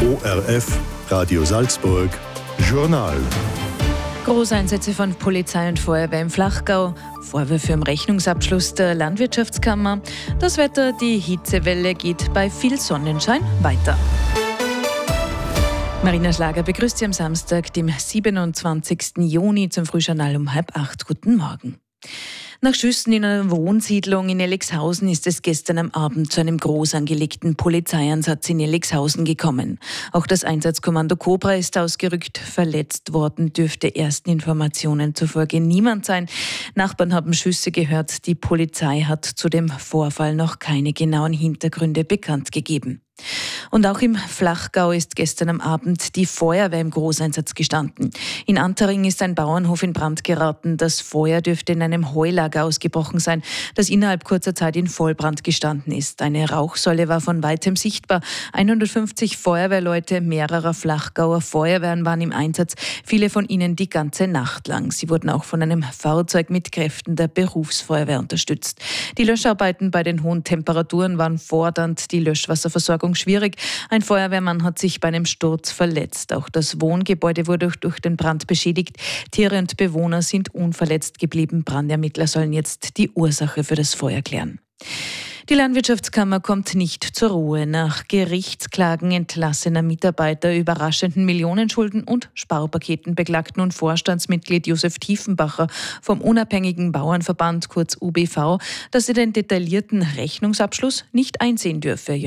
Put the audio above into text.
ORF Radio Salzburg Journal. Großeinsätze von Polizei und Feuerwehr im Flachgau, Vorwürfe im Rechnungsabschluss der Landwirtschaftskammer, das Wetter, die Hitzewelle geht bei viel Sonnenschein weiter. Marina Schlager begrüßt Sie am Samstag, dem 27. Juni zum Frühjournal um 7:30. Guten Morgen. Nach Schüssen in einer Wohnsiedlung in Ellixhausen ist es gestern am Abend zu einem groß angelegten Polizeieinsatz in Ellixhausen gekommen. Auch das Einsatzkommando Cobra ist ausgerückt. Verletzt worden dürfte ersten Informationen zufolge niemand sein. Nachbarn haben Schüsse gehört. Die Polizei hat zu dem Vorfall noch keine genauen Hintergründe bekannt gegeben. Und auch im Flachgau ist gestern am Abend die Feuerwehr im Großeinsatz gestanden. In Antering ist ein Bauernhof in Brand geraten. Das Feuer dürfte in einem Heulager ausgebrochen sein, das innerhalb kurzer Zeit in Vollbrand gestanden ist. Eine Rauchsäule war von weitem sichtbar. 150 Feuerwehrleute mehrerer Flachgauer Feuerwehren waren im Einsatz, viele von ihnen die ganze Nacht lang. Sie wurden auch von einem Fahrzeug mit Kräften der Berufsfeuerwehr unterstützt. Die Löscharbeiten bei den hohen Temperaturen waren fordernd, die Löschwasserversorgung schwierig. Ein Feuerwehrmann hat sich bei einem Sturz verletzt. Auch das Wohngebäude wurde durch den Brand beschädigt. Tiere und Bewohner sind unverletzt geblieben. Brandermittler sollen jetzt die Ursache für das Feuer klären. Die Landwirtschaftskammer kommt nicht zur Ruhe. Nach Gerichtsklagen entlassener Mitarbeiter, überraschenden Millionenschulden und Sparpaketen beklagt nun Vorstandsmitglied Josef Tiefenbacher vom unabhängigen Bauernverband, kurz UBV, dass er den detaillierten Rechnungsabschluss nicht einsehen dürfe.